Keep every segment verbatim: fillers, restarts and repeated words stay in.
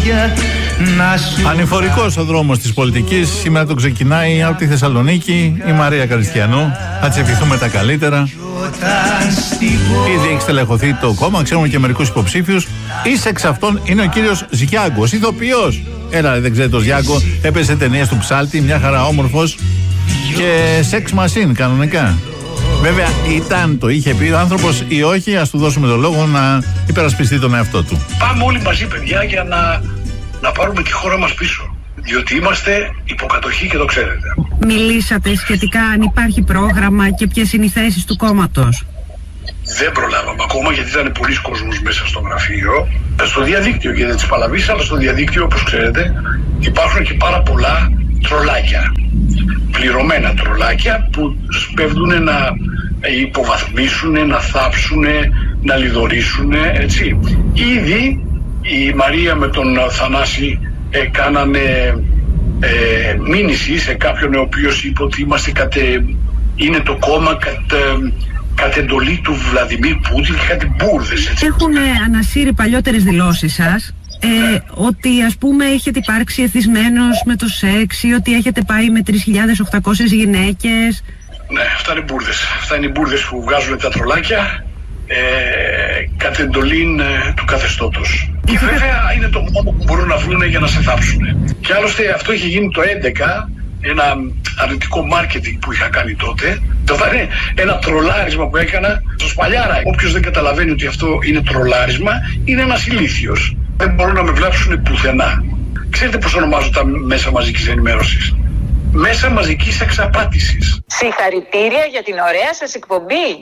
Ανηφορικός ο δρόμος της πολιτικής. Σήμερα το ξεκινάει από τη Θεσσαλονίκη η Μαρία Καριστιανού. Θα της ευχηθούμε τα καλύτερα. Ήδη έχει στελεχωθεί το κόμμα, ξέρουμε και μερικούς υποψήφιους. Εις εξ αυτών είναι ο κύριος Ζιάγκος, ηθοποιός. Έλα, δεν ξέρετε το Ζιάγκο, έπαιζε ταινίες του Ψάλτη, μια χαρά όμορφος. Και σεξ μασίν κανονικά. Βέβαια ήταν, το είχε πει ο άνθρωπος ή όχι, ας του δώσουμε το λόγο να υπερασπιστεί τον εαυτό του. Πάμε όλοι μαζί, παιδιά, για να, να πάρουμε τη χώρα μας πίσω. Διότι είμαστε υποκατοχή και το ξέρετε. Μιλήσατε σχετικά αν υπάρχει πρόγραμμα και ποιες είναι οι θέσεις του κόμματος? Δεν προλάβαμε ακόμα, γιατί ήταν πολλοί κόσμος μέσα στο γραφείο. Στο διαδίκτυο γίνεται της Παλαβής, αλλά στο διαδίκτυο, όπως ξέρετε, υπάρχουν και πάρα πολλά τρολάκια. Πληρωμένα τρολάκια που σπέβδουν να υποβαθμίσουν, να θάψουν, να λιδωρήσουν, έτσι. Ήδη η Μαρία με τον Θανάση ε, κάνανε ε, μήνυση σε κάποιον ο οποίος είπε ότι είμαστε κατε, είναι το κόμμα κατ, ε, κατ' εντολή του Βλαντιμίρ Πούτιν και κάτι μπούρδες, έτσι. Έχουν ε, ανασύρει παλιότερες δηλώσεις σας. Ε, ότι ας πούμε έχετε υπάρξει εθισμένος με το σεξ ή ότι έχετε πάει με τρεις χιλιάδες οκτακόσιες γυναίκες. Ναι, αυτά είναι μπούρδες. Αυτά είναι οι μπούρδες που βγάζουν τα τρολάκια ε, κατ' εντολήν ε, του καθεστώτος. Και βέβαια είναι το μόνο που μπορούν να βρουν για να σε θάψουν. Και άλλωστε αυτό είχε γίνει το έντεκα, ένα αρνητικό μάρκετινγκ που είχα κάνει τότε. Το είναι ένα τρολάρισμα που έκανα στο Σπαλιάρα. Όποιος δεν καταλαβαίνει ότι αυτό είναι τρολάρισμα, είναι ένας ηλίθιος. Δεν μπορούν να με βλάψουν πουθενά. Ξέρετε πώς ονομάζω τα μέσα μαζικής ενημέρωσης? Μέσα μαζικής εξαπάτησης. Συγχαρητήρια για την ωραία σας εκπομπή.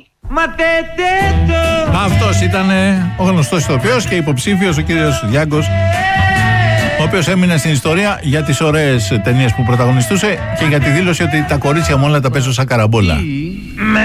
Αυτός ήταν ο γνωστός ηθοποιός και υποψήφιος ο κύριος Ζιάγκος, ο οποίος έμεινε στην ιστορία για τις ωραίες ταινίες που πρωταγωνιστούσε και για τη δήλωση ότι τα κορίτσια μου όλα τα παίζω σαν καραμπόλα.